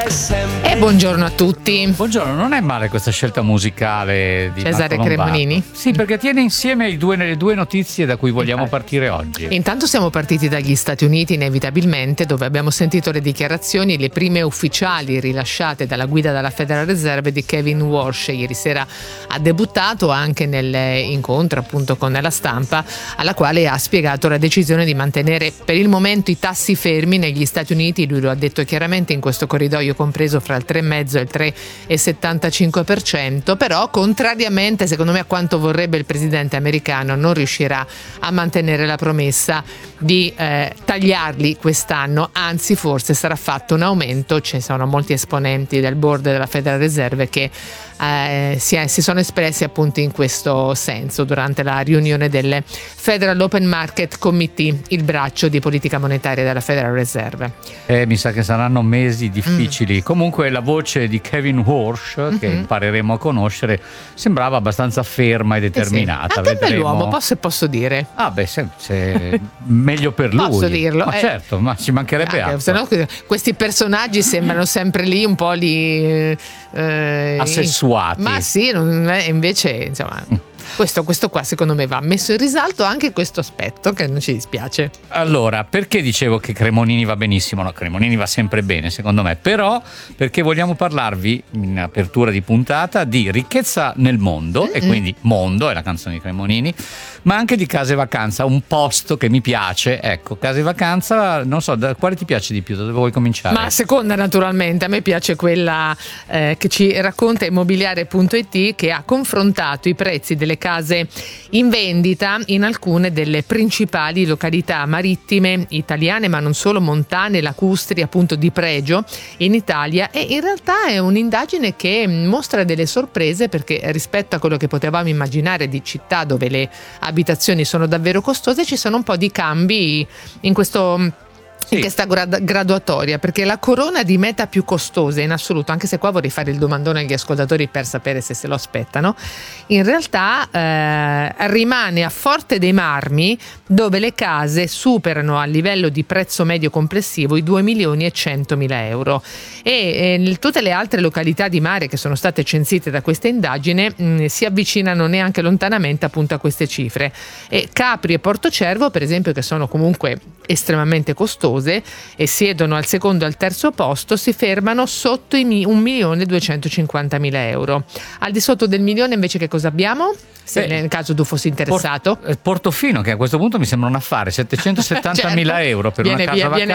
E buongiorno a tutti. Buongiorno, non è male questa scelta musicale di Cesare Marco Lombardo. Cremonini? Sì, perché tiene insieme le due notizie da cui vogliamo partire oggi. Intanto siamo partiti dagli Stati Uniti inevitabilmente, dove abbiamo sentito le dichiarazioni, le prime ufficiali rilasciate dalla guida della Federal Reserve di Kevin Warsh. Ieri sera ha debuttato anche nell'incontro appunto con la stampa, alla quale ha spiegato la decisione di mantenere per il momento i tassi fermi negli Stati Uniti. Lui lo ha detto chiaramente, in questo corridoio compreso fra il 3,5 e il 3,75%, però contrariamente secondo me a quanto vorrebbe il presidente americano non riuscirà a mantenere la promessa di tagliarli quest'anno, anzi forse sarà fatto un aumento. Ci sono molti esponenti del board della Federal Reserve che si sono espressi appunto in questo senso durante la riunione del Federal Open Market Committee, il braccio di politica monetaria della Federal Reserve. Mi sa che saranno mesi difficili. Comunque la voce di Kevin Warsh, che impareremo a conoscere, sembrava abbastanza ferma e determinata. Sì. Anche un bell'uomo, posso dire. Ah beh, se meglio per lui. Posso dirlo. Ma certo, ma ci mancherebbe altro. Sennò questi personaggi sembrano sempre lì un po' assessuati. Ma sì, invece insomma questo qua secondo me va messo in risalto, anche questo aspetto che non ci dispiace. Allora, perché dicevo che Cremonini va benissimo? No, Cremonini va sempre bene secondo me, però perché vogliamo parlarvi in apertura di puntata di ricchezza nel mondo, e quindi mondo è la canzone di Cremonini, ma anche di case vacanza, un posto che mi piace. Ecco, case vacanza, non so, da quale ti piace di più, da dove vuoi cominciare? Ma seconda, naturalmente, a me piace quella che ci racconta Immobiliare.it, che ha confrontato i prezzi delle case in vendita in alcune delle principali località marittime italiane, ma non solo, montane, lacustri, appunto di pregio in Italia. E in realtà è un'indagine che mostra delle sorprese, perché rispetto a quello che potevamo immaginare di città dove le abitazioni sono davvero costose, ci sono un po' di cambi in questa graduatoria, perché la corona di meta più costose in assoluto, anche se qua vorrei fare il domandone agli ascoltatori per sapere se lo aspettano, in realtà rimane a Forte dei Marmi, dove le case superano a livello di prezzo medio complessivo i 2.100.000 euro, e tutte le altre località di mare che sono state censite da questa indagine si avvicinano neanche lontanamente appunto a queste cifre. E Capri e Portocervo, per esempio, che sono comunque estremamente costose e siedono al secondo e al terzo posto, si fermano sotto i 1.250.000 euro. Al di sotto del milione invece che cosa abbiamo? Se nel caso tu fossi interessato, Portofino, che a questo punto mi sembra un affare, 770.000 euro per una casa vacanza.